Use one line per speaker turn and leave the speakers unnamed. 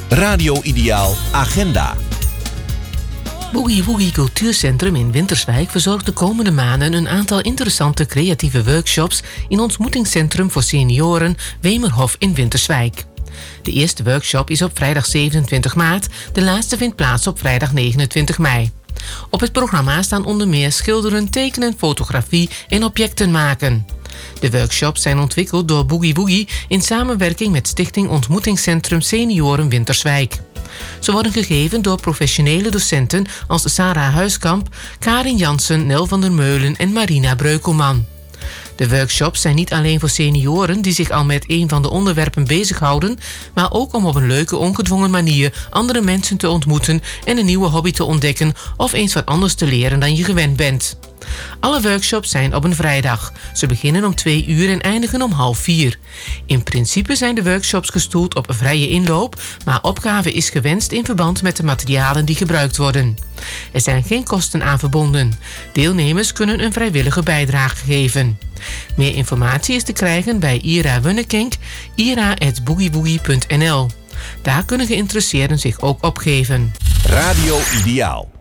Radio Ideaal Agenda.
Boogie Woogie Cultuurcentrum in Winterswijk verzorgt de komende maanden een aantal interessante creatieve workshops in ontmoetingscentrum voor senioren Wemerhof in Winterswijk. De eerste workshop is op vrijdag 27 maart, de laatste vindt plaats op vrijdag 29 mei. Op het programma staan onder meer schilderen, tekenen, fotografie en objecten maken. De workshops zijn ontwikkeld door Boogie Woogie in samenwerking met Stichting Ontmoetingscentrum Senioren Winterswijk. Ze worden gegeven door professionele docenten als Sarah Huiskamp, Karin Jansen, Nel van der Meulen en Marina Breukelman. De workshops zijn niet alleen voor senioren die zich al met een van de onderwerpen bezighouden, maar ook om op een leuke, ongedwongen manier andere mensen te ontmoeten en een nieuwe hobby te ontdekken of eens wat anders te leren dan je gewend bent. Alle workshops zijn op een vrijdag. Ze beginnen om 2 uur en eindigen om 3:30. In principe zijn de workshops gestoeld op vrije inloop, maar opgave is gewenst in verband met de materialen die gebruikt worden. Er zijn geen kosten aan verbonden. Deelnemers kunnen een vrijwillige bijdrage geven. Meer informatie is te krijgen bij Ira Wunnekenk, ira@boogiewoogie.nl. Daar kunnen geïnteresseerden zich ook opgeven.
Radio Ideaal.